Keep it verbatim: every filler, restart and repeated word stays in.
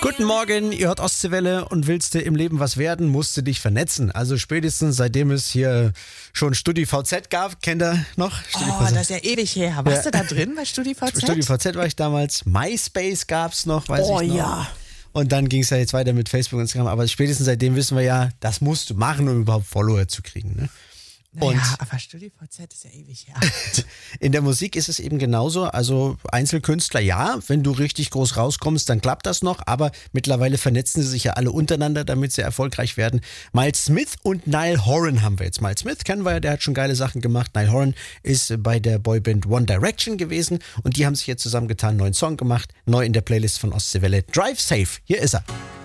Guten Morgen, ihr hört Ostseewelle und willst du im Leben was werden, musst du dich vernetzen. Also spätestens seitdem es hier schon StudiVZ gab, kennt ihr noch? Oh, das ist ja ewig her. Warst ja. du da drin bei StudiVZ? StudiVZ war ich damals. MySpace gab's noch, weiß oh, ich noch. Oh ja. Und dann ging es ja jetzt weiter mit Facebook und Instagram. Aber spätestens seitdem wissen wir ja, das musst du machen, um überhaupt Follower zu kriegen. Ne? Und ja, aber StudiVZ ist ja ewig her. In der Musik ist es eben genauso. Also Einzelkünstler, ja, wenn du richtig groß rauskommst, dann klappt das noch. Aber mittlerweile vernetzen sie sich ja alle untereinander, damit sie erfolgreich werden. Miles Smith und Niall Horan haben wir jetzt. Miles Smith kennen wir ja, der hat schon geile Sachen gemacht. Niall Horan ist bei der Boyband One Direction gewesen. Und die haben sich jetzt zusammengetan, einen neuen Song gemacht. Neu in der Playlist von Ostseewelle. Drive Safe, hier ist er.